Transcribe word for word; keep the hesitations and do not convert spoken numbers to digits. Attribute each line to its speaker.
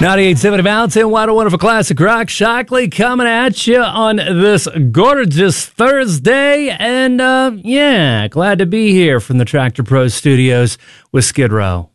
Speaker 1: ninety-eight point seven Mountain, what a wonderful classic rock. Shockley coming at you on this gorgeous Thursday. And, uh, yeah, glad to be here from the Tractor Pro Studios with Skid Row.